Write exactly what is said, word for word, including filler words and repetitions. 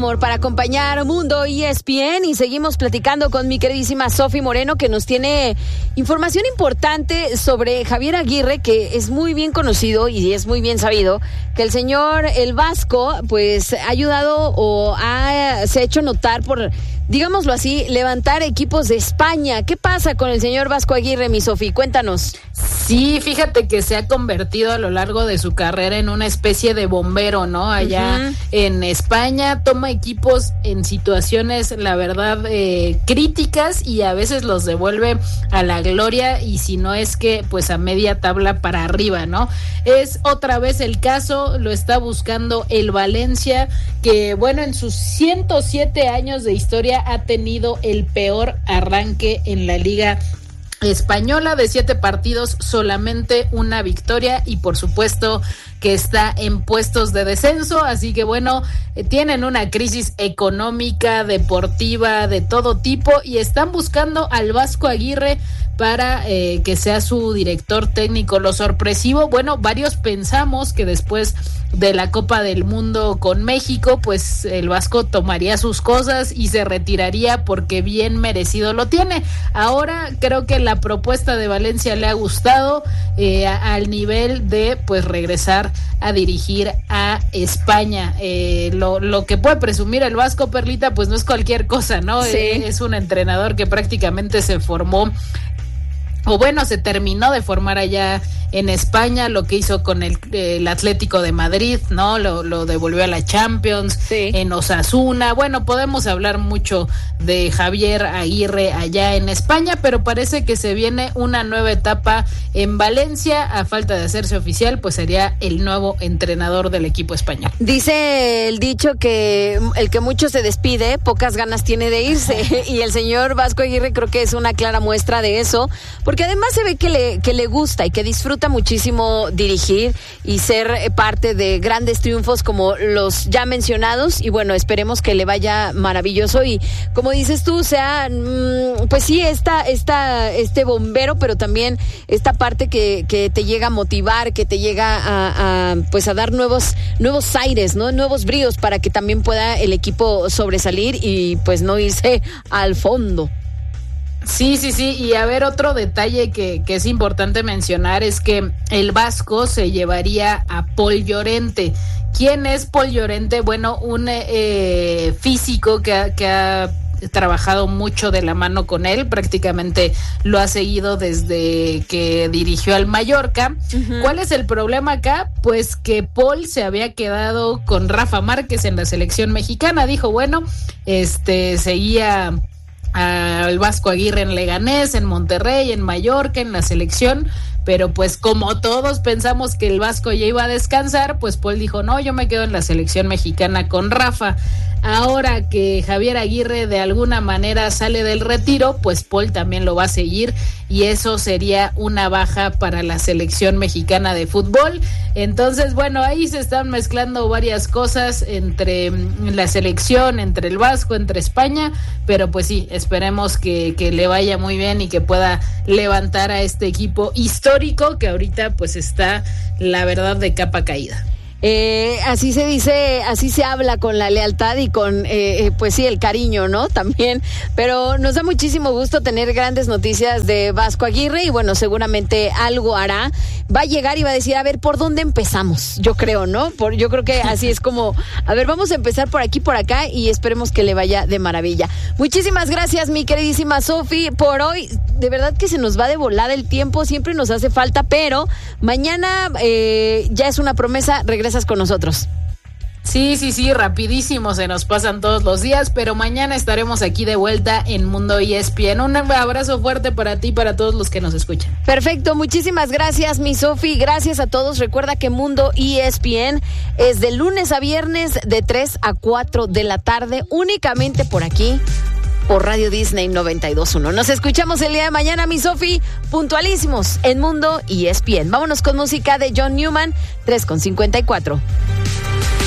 amor, para acompañar Mundo E S P N, y seguimos platicando con mi queridísima Sofi Moreno, que nos tiene información importante sobre Javier Aguirre, que es muy bien conocido y es muy bien sabido que el señor El Vasco pues ha ayudado o ha, se ha hecho notar por, digámoslo así, levantar equipos de España. ¿Qué pasa con el señor Vasco Aguirre, mi Sofi? Cuéntanos. Sí, fíjate que se ha convertido a lo largo de su carrera en una especie de bombero, ¿no? Allá uh-huh. en España toma equipos en situaciones, la verdad, eh, críticas, y a veces los devuelve a la gloria, y si no es que pues a media tabla para arriba, ¿no? Es otra vez el caso, lo está buscando el Valencia, que bueno, en sus ciento siete años de historia ha tenido el peor arranque en la Liga Española. De siete partidos, solamente una victoria, y por supuesto que está en puestos de descenso, así que bueno, eh, tienen una crisis económica, deportiva, de todo tipo, y están buscando al Vasco Aguirre para eh, que sea su director técnico. Lo sorpresivo, bueno, varios pensamos que después de la Copa del Mundo con México, pues el Vasco tomaría sus cosas y se retiraría, porque bien merecido lo tiene. Ahora creo que la propuesta de Valencia le ha gustado, eh, a, al nivel de pues regresar a dirigir a España. Eh, lo, lo que puede presumir el Vasco, Perlita, pues no es cualquier cosa, ¿no? Sí. Eh, es un entrenador que prácticamente se formó, o bueno, se terminó de formar allá en España, lo que hizo con el, el Atlético de Madrid, ¿no? Lo, lo devolvió a la Champions, sí. en Osasuna. Bueno, podemos hablar mucho de Javier Aguirre allá en España, pero parece que se viene una nueva etapa en Valencia. A falta de hacerse oficial, pues sería el nuevo entrenador del equipo español. Dice el dicho que el que mucho se despide, pocas ganas tiene de irse, y el señor Vasco Aguirre creo que es una clara muestra de eso, porque además se ve que le, que le gusta y que disfruta muchísimo dirigir y ser parte de grandes triunfos como los ya mencionados, y bueno, esperemos que le vaya maravilloso, y como dices tú, sea pues sí, esta, esta, este bombero, pero también esta parte que, que te llega a motivar, que te llega a, a pues a dar nuevos, nuevos aires, ¿no? Nuevos bríos, para que también pueda el equipo sobresalir y pues no irse al fondo. Sí, sí, sí, y a ver, otro detalle que, que es importante mencionar es que el Vasco se llevaría a Pol Llorente. ¿Quién es Pol Llorente? Bueno, un eh, físico que ha, que ha trabajado mucho de la mano con él, prácticamente lo ha seguido desde que dirigió al Mallorca. Uh-huh. ¿Cuál es el problema acá? Pues que Paul se había quedado con Rafa Márquez en la selección mexicana. Dijo, bueno, este seguía al Vasco Aguirre en Leganés, en Monterrey, en Mallorca, en la selección, pero pues como todos pensamos que el Vasco ya iba a descansar, pues Paul dijo, no, yo me quedo en la selección mexicana con Rafa. Ahora que Javier Aguirre de alguna manera sale del retiro, pues Paul también lo va a seguir, y eso sería una baja para la selección mexicana de fútbol. Entonces, bueno, ahí se están mezclando varias cosas entre la selección, entre el Vasco, entre España, pero pues sí, esperemos que, que le vaya muy bien y que pueda levantar a este equipo histórico que ahorita pues está, la verdad, de capa caída. Eh, así se dice, así se habla, con la lealtad y con, eh, pues sí, el cariño, ¿no? También, pero nos da muchísimo gusto tener grandes noticias de Vasco Aguirre, y bueno, seguramente algo hará, va a llegar y va a decir, a ver, ¿por dónde empezamos? Yo creo, ¿no? Por, yo creo que así es como, a ver, vamos a empezar por aquí, por acá, y esperemos que le vaya de maravilla. Muchísimas gracias, mi queridísima Sofi, por hoy. De verdad que se nos va de volada el tiempo, siempre nos hace falta, pero mañana eh, ya es una promesa, regresa con nosotros. Sí, sí, sí, rapidísimo, se nos pasan todos los días, pero mañana estaremos aquí de vuelta en Mundo E S P N. Un abrazo fuerte para ti y para todos los que nos escuchan. Perfecto, muchísimas gracias, mi Sofi, gracias a todos. Recuerda que Mundo E S P N es de lunes a viernes de tres a cuatro de la tarde, únicamente por aquí, por Radio Disney noventa y dos punto uno. Nos escuchamos el día de mañana, mi Sofi, puntualísimos en Mundo E S P N. Vámonos con música de John Newman, tres con cincuenta y cuatro.